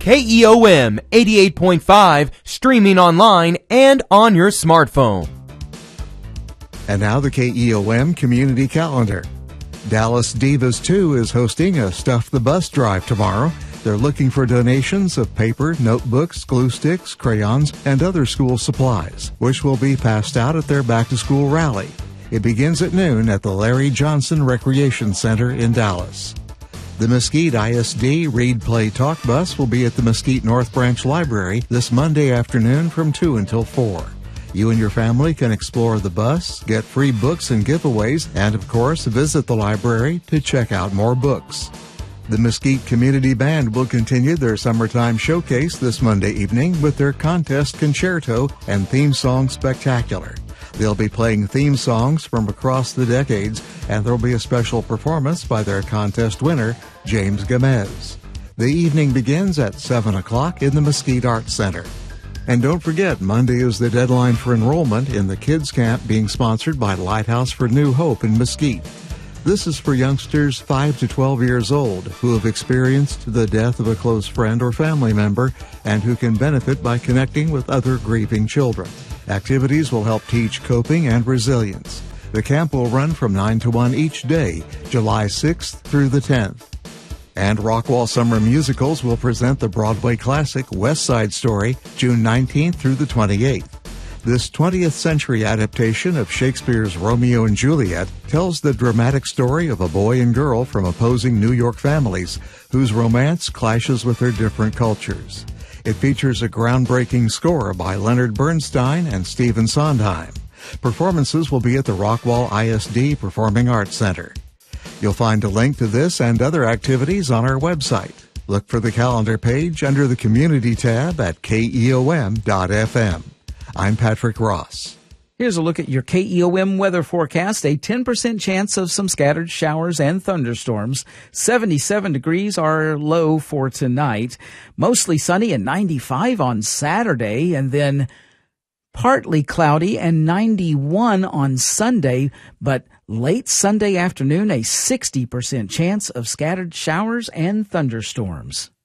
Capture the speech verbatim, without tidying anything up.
K E O M eighty-eight point five, streaming online and on your smartphone. And now the K E O M Community Calendar. Dallas Divas two is hosting a Stuff the Bus drive tomorrow. They're looking for donations of paper, notebooks, glue sticks, crayons, and other school supplies, which will be passed out at their back-to-school rally. It begins at noon at the Larry Johnson Recreation Center in Dallas. The Mesquite I S D Read Play Talk bus will be at the Mesquite North Branch Library this Monday afternoon from two until four. You and your family can explore the bus, get free books and giveaways, and of course visit the library to check out more books. The Mesquite Community Band will continue their summertime showcase this Monday evening with their contest concerto and theme song spectacular. They'll be playing theme songs from across the decades, and there'll be a special performance by their contest winner, James Gomez. The evening begins at seven o'clock in the Mesquite Arts Center. And don't forget, Monday is the deadline for enrollment in the Kids Camp being sponsored by Lighthouse for New Hope in Mesquite. This is for youngsters five to twelve years old who have experienced the death of a close friend or family member and who can benefit by connecting with other grieving children. Activities will help teach coping and resilience. The camp will run from nine to one each day, July sixth through the tenth. And Rockwall Summer Musicals will present the Broadway classic West Side Story, June nineteenth through the twenty-eighth. This twentieth century adaptation of Shakespeare's Romeo and Juliet tells the dramatic story of a boy and girl from opposing New York families whose romance clashes with their different cultures. It features a groundbreaking score by Leonard Bernstein and Stephen Sondheim. Performances will be at the Rockwall I S D Performing Arts Center. You'll find a link to this and other activities on our website. Look for the calendar page under the Community tab at K E O M dot F M. I'm Patrick Ross. Here's a look at your K E O M weather forecast. A ten percent chance of some scattered showers and thunderstorms. seventy-seven degrees are low for tonight. Mostly sunny and ninety-five on Saturday, and then partly cloudy and ninety-one on Sunday, but late Sunday afternoon, a sixty percent chance of scattered showers and thunderstorms.